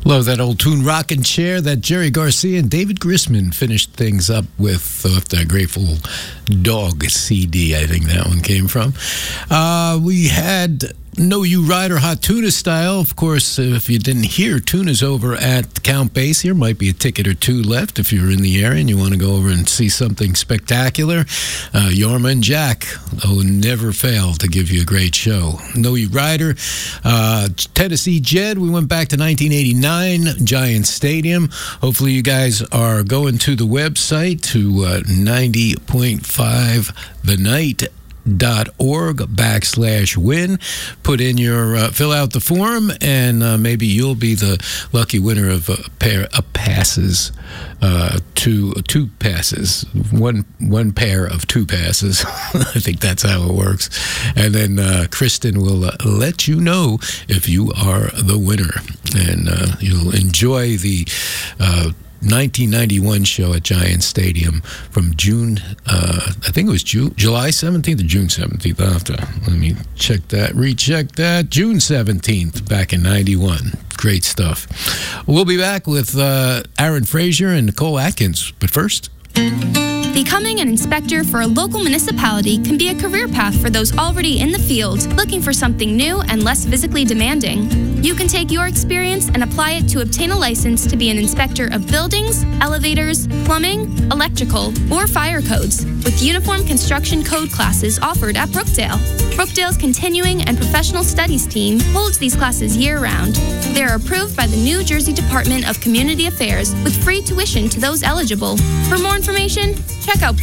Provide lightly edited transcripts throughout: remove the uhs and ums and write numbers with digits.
Love that old tune, Rockin' Chair, that Jerry Garcia and David Grisman finished things up with that Grateful Dog CD, I think that one came from. We had Know You Rider Hot Tuna Style. Of course, if you didn't hear, Tuna's over at Count Basie. There might be a ticket or two left if you're in the area and you want to go over and see something spectacular. Yorma and Jack never fail to give you a great show. Know You Rider. Tennessee Jed, we went back to 1989, Giant Stadium. Hopefully you guys are going to the website to 90.5 The Night. .org/win. Put in your fill out the form, and maybe you'll be the lucky winner of a pair of passes, two passes, one pair of two passes. I think that's how it works. And then Kristen will let you know if you are the winner, and you'll enjoy the 1991 show at Giant Stadium from June, I think it was July 17th or June 17th. Let me check that, recheck that. June 17th, back in 91. Great stuff. We'll be back with Aaron Frazier and Nicole Atkins. But first, becoming an inspector for a local municipality can be a career path for those already in the field, looking for something new and less physically demanding. You can take your experience and apply it to obtain a license to be an inspector of buildings, elevators, plumbing, electrical, or fire codes, with uniform construction code classes offered at Brookdale. Brookdale's Continuing and Professional Studies team holds these classes year-round. They are approved by the New Jersey Department of Community Affairs with free tuition to those eligible. For more information, check out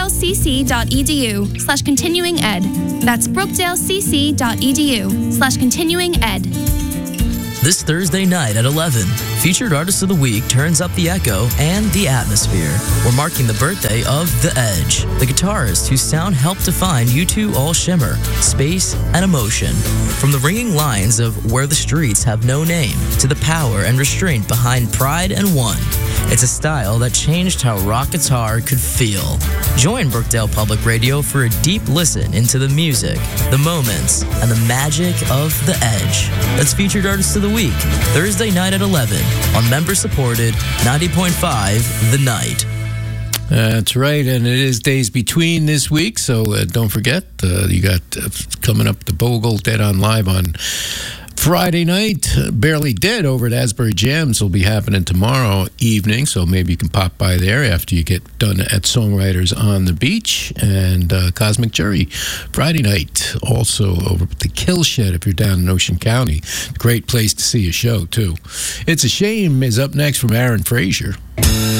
brookdalecc.edu/continuinged. That's brookdalecc.edu/continuinged. This Thursday night at 11, featured artist of the week turns up the echo and the atmosphere. We're marking the birthday of The Edge, the guitarist whose sound helped define U2 All Shimmer, Space, and Emotion. From the ringing lines of Where the Streets Have No Name to the power and restraint behind Pride and One, it's a style that changed how rock guitar could feel. Join Brookdale Public Radio for a deep listen into the music, the moments, and the magic of The Edge. That's featured artist of the week, Thursday night at 11 on member-supported 90.5 The Night. That's right, and it is days between this week, so don't forget, you got coming up the Bogle Dead on Live on Friday night. Barely Dead over at Asbury Jams will be happening tomorrow evening, so maybe you can pop by there after you get done at Songwriters on the Beach. And Cosmic Jury Friday night also over at the Kill Shed if you're down in Ocean County. Great place to see a show too. It's a Shame is up next from Aaron Frazier.